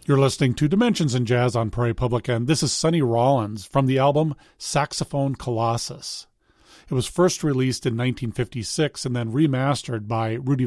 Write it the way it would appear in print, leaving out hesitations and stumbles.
You're listening to Dimensions in Jazz on Prairie Public, and this is Sonny Rollins from the album Saxophone Colossus. It was first released in 1956 and then remastered by Rudy